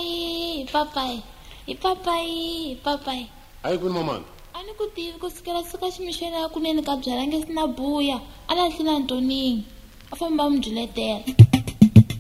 papai. Hayi kwini mamani. A ni ku tivi ku sukela suka ximixweni ya kunene ka byala nge si na buya a lahlile Antoningi a famba mi byiletela.